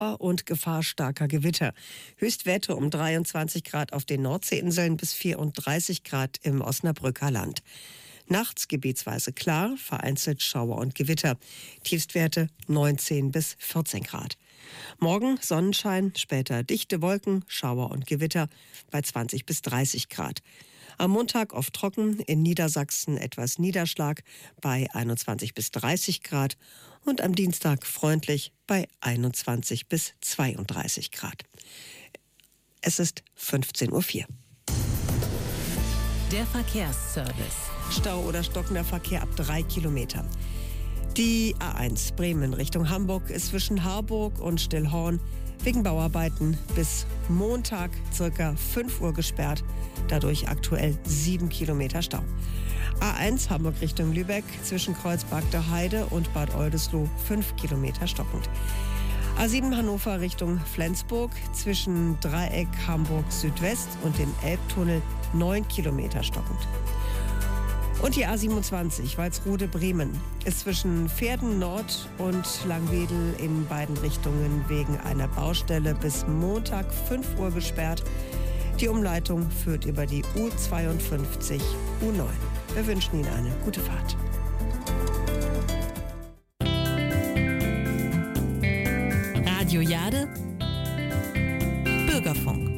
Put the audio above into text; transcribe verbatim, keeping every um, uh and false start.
und Gefahr starker Gewitter. Höchstwerte um dreiundzwanzig Grad auf den Nordseeinseln bis vierunddreißig Grad im Osnabrücker Land. Nachts gebietsweise klar, vereinzelt Schauer und Gewitter. Tiefstwerte neunzehn bis vierzehn Grad. Morgen Sonnenschein, später dichte Wolken, Schauer und Gewitter bei zwanzig bis dreißig Grad. Am Montag oft trocken, in Niedersachsen etwas Niederschlag bei einundzwanzig bis dreißig Grad und am Dienstag freundlich bei einundzwanzig bis zweiunddreißig Grad. Es ist fünfzehn Uhr vier. Der Verkehrsservice. Stau oder stockender Verkehr ab drei Kilometer. Die A eins Bremen Richtung Hamburg ist zwischen Harburg und Stillhorn wegen Bauarbeiten bis Montag circa fünf Uhr gesperrt. Dadurch aktuell sieben Kilometer Stau. A eins Hamburg Richtung Lübeck zwischen Kreuzberg der Heide und Bad Oldesloe fünf Kilometer stockend. A sieben Hannover Richtung Flensburg zwischen Dreieck Hamburg Südwest und dem Elbtunnel neun Kilometer stockend. Und die A siebenundzwanzig Walsrode Bremen ist zwischen Pferden Nord und Langwedel in beiden Richtungen wegen einer Baustelle bis Montag fünf Uhr gesperrt. Die Umleitung führt über die U zweiundfünfzig U neun. Wir wünschen Ihnen eine gute Fahrt. Radio Jade, Bürgerfunk.